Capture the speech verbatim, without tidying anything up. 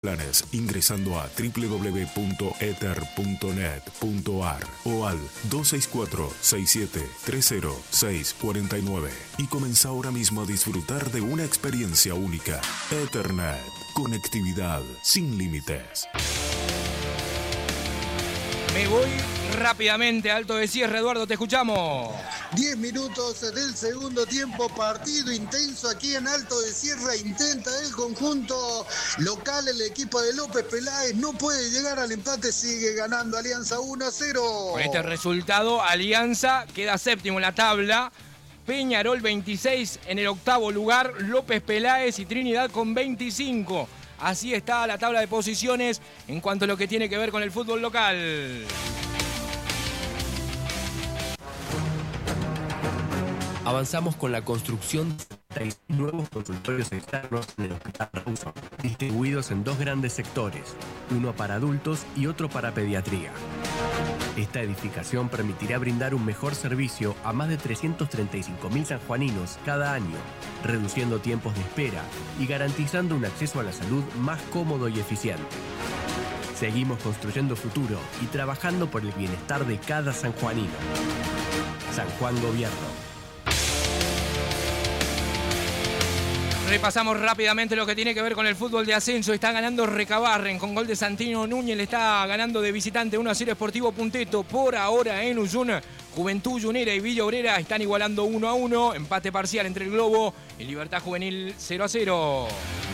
Planes ingresando a doble u doble u doble u punto ether punto net punto a r o al dos seis cuatro, seis siete tres cero, seis cuatro nueve y comienza ahora mismo a disfrutar de una experiencia única. Ethernet, conectividad sin límites. Me voy rápidamente, alto de cierre, Eduardo, te escuchamos. diez minutos del segundo tiempo, partido intenso aquí en Alto de Sierra, intenta el conjunto local, el equipo de López Peláez, no puede llegar al empate, sigue ganando Alianza uno a cero. Con este resultado, Alianza queda séptimo en la tabla, Peñarol veintiséis en el octavo lugar, López Peláez y Trinidad con veinticinco. Así está la tabla de posiciones en cuanto a lo que tiene que ver con el fútbol local. Avanzamos con la construcción de nuevos consultorios externos en el Hospital Rawson, distribuidos en dos grandes sectores, uno para adultos y otro para pediatría. Esta edificación permitirá brindar un mejor servicio a más de trescientos treinta y cinco mil sanjuaninos cada año, reduciendo tiempos de espera y garantizando un acceso a la salud más cómodo y eficiente. Seguimos construyendo futuro y trabajando por el bienestar de cada sanjuanino. San Juan Gobierno. Repasamos rápidamente lo que tiene que ver con el fútbol de ascenso. Está ganando Recabarren con gol de Santino Núñez. Le está ganando de visitante uno a cero Sportivo Punteto. Por ahora en Uyun, Juventud Yunera y Villa Obrera están igualando uno a uno. Empate parcial entre el Globo y Libertad Juvenil cero a cero.